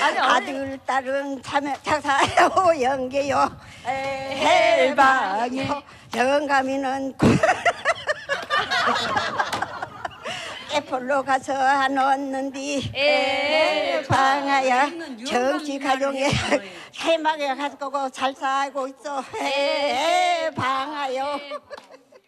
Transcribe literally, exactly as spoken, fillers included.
아니, 아들 딸은 참 장사요 연계요 해방요 영감이는 애플로 가서 안 왔는디 해방아야 정치 가정에 해방에 가서 잘 살고 있어 해방아요